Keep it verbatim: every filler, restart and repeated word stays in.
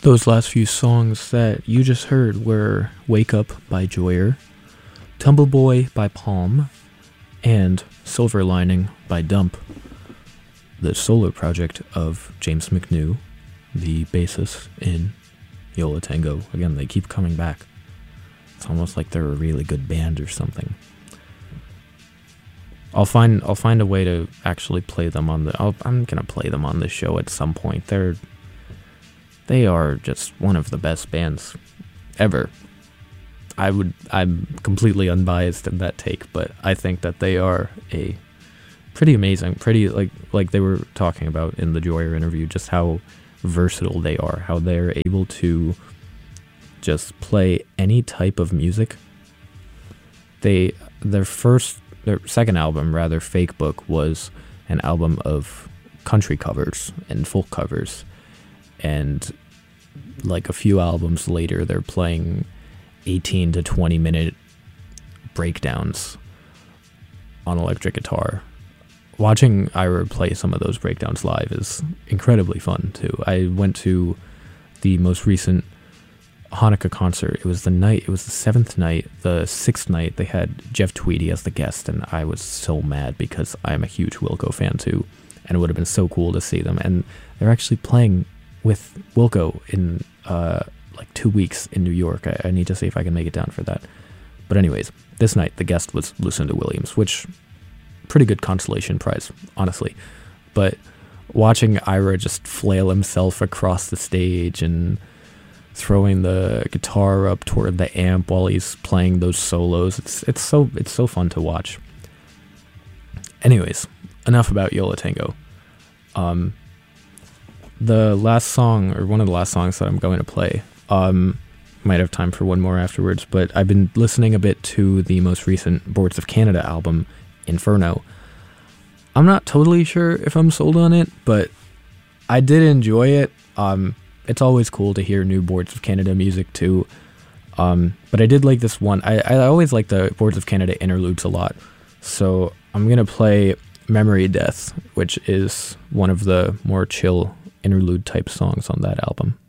Those last few songs that you just heard were Wake Up by Joyer, Tumble Boy by Palm, and Silver Lining by Dump, the solo project of James McNew, the bassist in Yo La Tengo. Again, they keep coming back. It's almost like they're a really good band or something. I'll find I'll find a way to actually play them on the. I'll, I'm gonna play them on the show at some point. They're they are just one of the best bands ever. I would I'm completely unbiased in that take, but I think that they are a pretty amazing, pretty like like they were talking about in the Joyer interview, just how versatile they are, how they're able to just play any type of music. They their first their second album, rather, Fake Book, was an album of country covers and folk covers, and like a few albums later they're playing eighteen to twenty minute breakdowns on electric guitar. Watching Ira play some of those breakdowns live is incredibly fun too. I went to the most recent Hanukkah concert. It was the night, it was the seventh night, the sixth night they had Jeff Tweedy as the guest, and I was so mad because I'm a huge Wilco fan too, and it would have been so cool to see them. And they're actually playing with Wilco in uh, like two weeks in New York. I, I need to see if I can make it down for that. But anyways, this night the guest was Lucinda Williams, which pretty good consolation prize, honestly. But watching Ira just flail himself across the stage and throwing the guitar up toward the amp while he's playing those solos, it's it's so it's so fun to watch. Anyways, enough about Yo La Tengo. Um, the last song, or one of the last songs that I'm going to play, um, might have time for one more afterwards, but I've been listening a bit to the most recent Boards of Canada album, Inferno. I'm not totally sure if I'm sold on it, but I did enjoy it. Um, it's always cool to hear new Boards of Canada music too. Um, but I did like this one. I, I always like the Boards of Canada interludes a lot. So I'm going to play Memory Death, which is one of the more chill interlude type songs on that album.